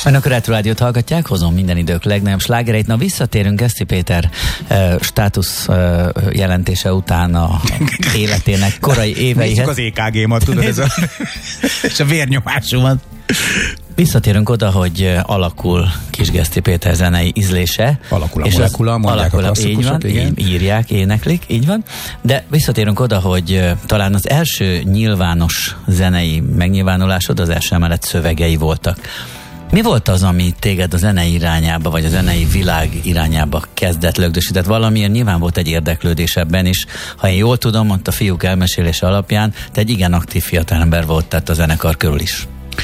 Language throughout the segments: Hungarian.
Önök a Retro Rádiót hallgatják, hozom minden idők legnagyobb slágereit. Na, visszatérünk Geszti Péter státusz jelentése után a életének korai éveihez. Nézzük az EKG-mat, tudod, ez a, és a vérnyomásomat. Visszatérünk oda, hogy alakul Kis Geszti Péter zenei ízlése. Alakul a molekula, mondják a klasszikusok, így van, írják, éneklik, így van. De visszatérünk oda, hogy talán az első nyilvános zenei megnyilvánulásod az első emelet szövegei voltak. Mi volt az, ami téged a zenei irányába, vagy a zenei világ irányába kezdett lögdösített? Valamiért nyilván volt egy érdeklődés ebben is. Ha én jól tudom, ott a fiúk elmesélése alapján, te egy igen aktív fiatalember volt, tehát a zenekar körül is.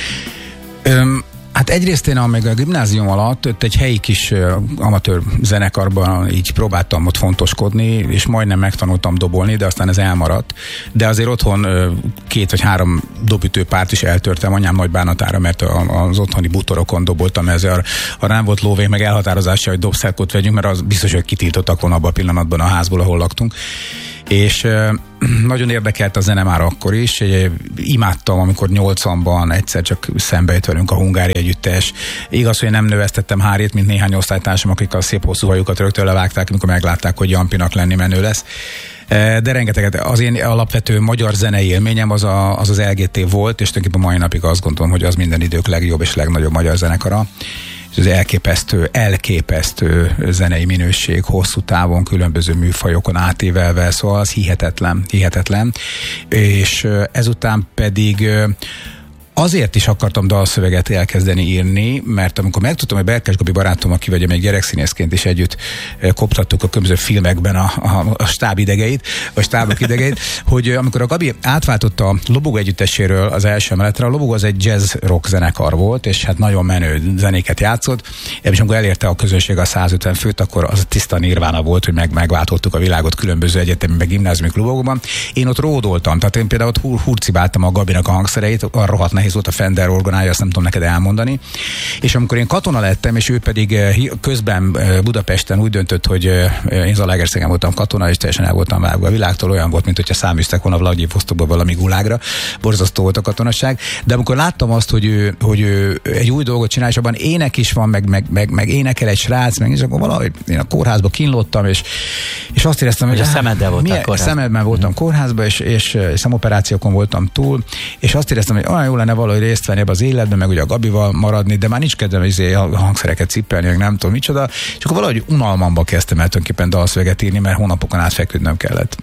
Hát egyrészt én még a gimnázium alatt ott egy helyi kis amatőr zenekarban így próbáltam ott fontoskodni, és majdnem megtanultam dobolni, de aztán ez elmaradt. De azért otthon 2 vagy 3 dobütőpárt is eltörtem anyám nagy bánatára, mert az otthoni bútorokon doboltam, ezzel arra nem volt lóvé, meg elhatározása, hogy dobszerkot vegyünk, mert az biztos, hogy kitiltottak volna abban a pillanatban a házból, ahol laktunk. És nagyon érdekelt a zene már akkor is. Imádtam, amikor 80-ban egyszer csak szembe jött velünk a Hungária együttes. Igaz, hogy nem növesztettem hárét, mint néhány osztálytársam, akik a szép hosszú hajukat rögtön levágták, amikor meglátták, hogy Jampinak lenni menő lesz. De rengeteget. Az én alapvető magyar zenei élményem az LGT volt, és tulajdonképpen mai napig azt gondolom, hogy az minden idők legjobb és legnagyobb magyar zenekara. Az elképesztő zenei minőség, hosszú távon, különböző műfajokon átívelve, szóval az hihetetlen. És ezután pedig azért is akartam dalszöveget elkezdeni írni, mert amikor megtudtam, hogy Berkes Gabi barátom, aki vagy még gyerekszínészként is együtt koptattuk a különböző filmekben a stábok idegeit, hogy amikor a Gabi átváltotta a Lobogó együtteséről az első emeletre, a Lobogó az egy jazz rock zenekar volt, és hát nagyon menő zenéket játszott, és amikor elérte a közönség a 150 főt, akkor az tiszta nirvána volt, hogy megváltottuk a világot különböző egyetemi meg gimnáziumi klubokban. Én ott ródoltam, tehát én például ott hurcibáltam a Gabinak a hangszereit, arra rohadt nehéz volt a Fender orgonája, azt nem tudom neked elmondani. És amikor én katona lettem, és ő pedig közben Budapesten úgy döntött, hogy én Zalaegerszegen voltam katona, és teljesen el voltam vágva a világtól, olyan volt, mint hogyha száműztek volna Vladivostokba valami gulágra. Borzasztó volt a katonaság. De amikor láttam azt, hogy ő egy új dolgot csinál, és abban ének is van, meg énekel egy srác, meg és akkor valahogy én a kórházba kínlottam, és azt éreztem, hogy a szemeddel voltam kórházban. Szemedben voltam kórházban, és szemoperációkon voltam túl, és azt éreztem, hogy olyan jó lenne valahogy részt venni ebbe az életben, meg ugye a Gabival maradni, de már nincs kedvem a hangszereket cippelni, meg nem tudom micsoda, és akkor valahogy unalmamba kezdtem el tulajdonképpen dalszöveget írni, mert hónapokon át feküdnöm kellett.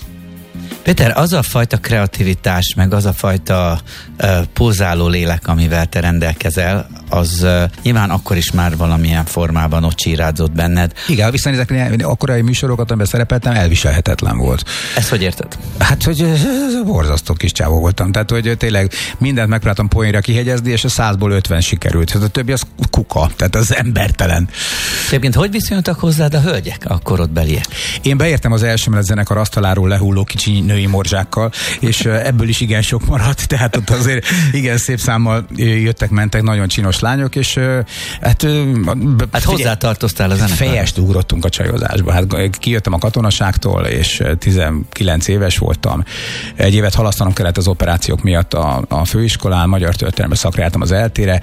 Péter, az a fajta kreativitás, meg az a fajta pulzáló lélek, amivel te rendelkezel, az nyilván akkor is már valamilyen formában ott csírázott benned. Igen, viszont ezek akkorai műsorokat, amiben szerepeltem, elviselhetetlen volt. Ezt hogy érted? Hát, hogy borzasztó kis csávó voltam. Tehát, hogy tényleg mindent megpróbáltam poénra kihegyezni, és a 100-ból 50 sikerült. Hát a többi az kuka, tehát az embertelen. Egyébként hogy viszonyultak hozzád a hölgyek, a korodbeliek? Én beértem az első emelet zenekar asztaláról lehulló kicsi női morzsákkal, és ebből is igen sok maradt, tehát ott azért igen szép számmal jöttek-mentek nagyon csinos lányok, és hát hozzátartoztál a zenekarra. Fejest ugrottunk a csajozásba. Hát kijöttem a katonaságtól, és 19 éves voltam. Egy évet halasztanom kellett az operációk miatt a főiskolán, magyar történelmi szakra jártam az eltére,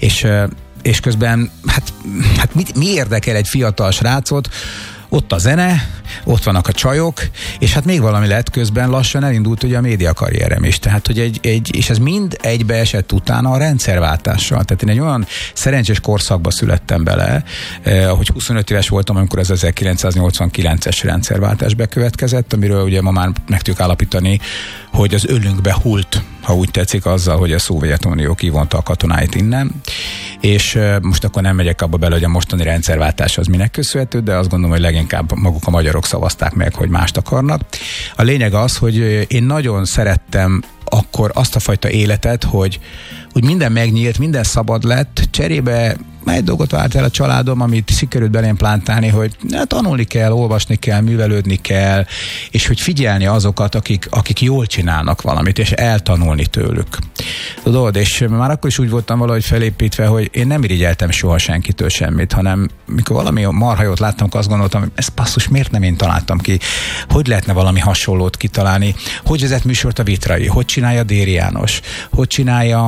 és közben hát mi érdekel egy fiatal srácot, ott a zene, ott vannak a csajok, és hát még valami lett közben, lassan elindult ugye a médiakarrierem is. Tehát, hogy és ez mind egybeesett utána a rendszerváltással. Tehát én egy olyan szerencsés korszakba születtem bele, hogy 25 éves voltam, amikor ez 1989-es rendszerváltás bekövetkezett, amiről ugye ma már meg tudjuk állapítani, hogy az ölünkbe hult, ha úgy tetszik, azzal, hogy a Szovjetunió kivonta a katonáit innen. És most akkor nem megyek abba bele, hogy a mostani rendszerváltás az minek köszönhető, de azt gondolom, hogy leginkább maguk a magyarok szavazták meg, hogy mást akarnak. A lényeg az, hogy én nagyon szerettem akkor azt a fajta életet, hogy minden megnyílt, minden szabad lett, cserébe egy dolgot várt el a családom, amit sikerült belém plántálni, hogy tanulni kell, olvasni kell, művelődni kell, és hogy figyelni azokat, akik jól csinálnak valamit, és eltanulni tőlük. Tudod, és már akkor is úgy voltam valahogy felépítve, hogy én nem irigyeltem soha senkitől semmit, hanem mikor valami marha jót láttam, akkor azt gondoltam, hogy ez basszus, miért nem én találtam ki? Hogy lehetne valami hasonlót kitalálni? Hogy vezet műsort a Vitrai? Hogy csinálja Déri János? Hogy csinálja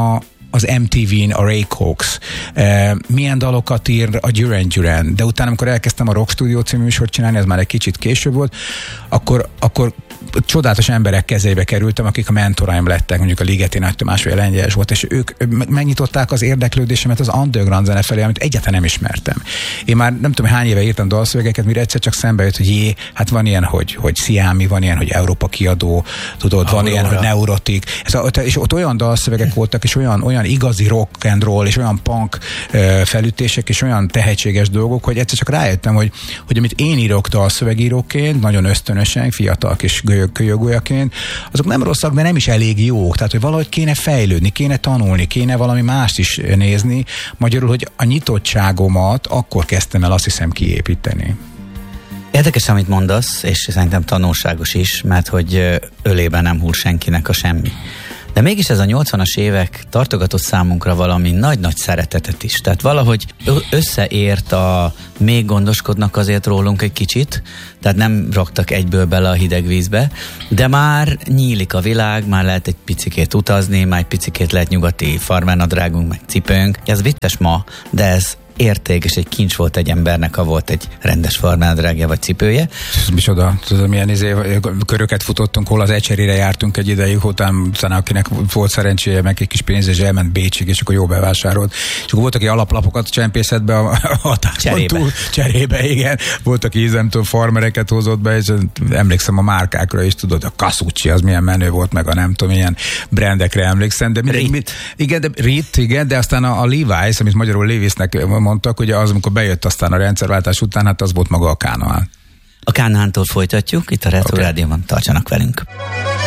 az MTV-n a Ray Cox, milyen dalokat ír a Duran Duran, de utána, amikor elkezdtem a Rock Studio című műsort csinálni, ez már egy kicsit később volt, akkor csodálatos emberek kezébe kerültem, akik a mentoraim lettek, mondjuk a Ligeti Nagy Tamás vagy a Lengyel volt, és ők megnyitották az érdeklődésemet az underground zene felé, amit egyáltalán nem ismertem. Én már nem tudom, hány éve írtam dalszövegeket, mire egyszer csak szembe jött, hogy hát van ilyen, hogy Sziámi, van ilyen, hogy Európa kiadó, tudod, van ilyen, hogy Neurotik. És ott olyan dalszövegek voltak, és olyan igazi rock and roll, és olyan punk felütések, és olyan tehetséges dolgok, hogy egyszer csak rájöttem, hogy amit én írok dalszövegíróként, nagyon ösztönösen, fiatal kis kölyögolyaként, azok nem rosszak, de nem is elég jók. Tehát, hogy valahogy kéne fejlődni, kéne tanulni, kéne valami mást is nézni. Magyarul, hogy a nyitottságomat akkor kezdtem el, azt hiszem, kiépíteni. Érdekes, amit mondasz, és szerintem tanulságos is, mert hogy ölében nem hull senkinek a semmi. De mégis ez a 80-as évek tartogatott számunkra valami nagy-nagy szeretetet is. Tehát valahogy összeért még gondoskodnak azért rólunk egy kicsit, tehát nem raktak egyből bele a hideg vízbe, de már nyílik a világ, már lehet egy picikét utazni, már egy picikét lehet nyugati farmernadrágunk, meg cipőnk. Ez vicces ma, de ez érték, és egy kincs volt egy embernek, ha volt egy rendes farmernadrágja vagy cipője. Micsoda, tudod, milyen köröket futottunk, hol az Ecserére jártunk egy ideig, utána akinek volt szerencséje, meg egy kis pénz, és elment Bécsig, és akkor jó bevásárolt. És akkor volt, aki alaplapokat csempészett be a határon túl. Cserébe, igen. Volt, aki ízemtől farmereket hozott be, és emlékszem a márkákra is, tudod, a Casucci, az milyen menő volt, meg a nem tudom, milyen brandekre emlékszem. De igen, de aztán a Levi's, amit magyarul Levi'snek mondtak, ugye az, amikor bejött aztán a rendszerváltás után, hát az volt maga a Kánaán. A Kánaántól folytatjuk, itt a Retro Rádióban, tartsanak velünk.